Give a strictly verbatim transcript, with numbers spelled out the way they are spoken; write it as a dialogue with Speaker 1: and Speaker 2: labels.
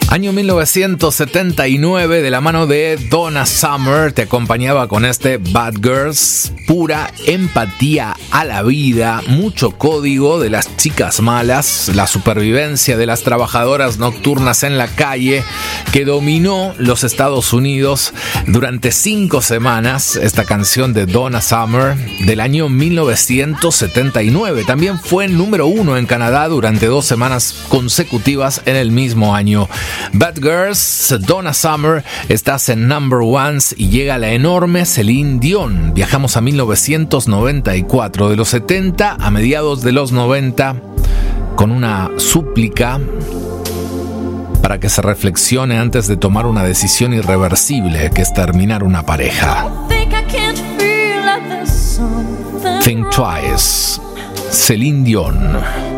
Speaker 1: Año mil novecientos setenta y nueve, de la mano de Donna Summer, te acompañaba con este Bad Girls, pura empatía a la vida, mucho código de las chicas malas, la supervivencia de las trabajadoras nocturnas en la calle, que dominó los Estados Unidos durante cinco semanas. Esta canción de Donna Summer del año mil novecientos setenta y nueve también fue número uno en Canadá durante dos semanas consecutivas en el mismo año. Bad Girls, Donna Summer, estás en Number Ones y llega la enorme Celine Dion. Viajamos a mil novecientos noventa y cuatro, de los setenta a mediados de los noventa, con una súplica para que se reflexione antes de tomar una decisión irreversible, que es terminar una pareja. Think Twice, Celine Dion.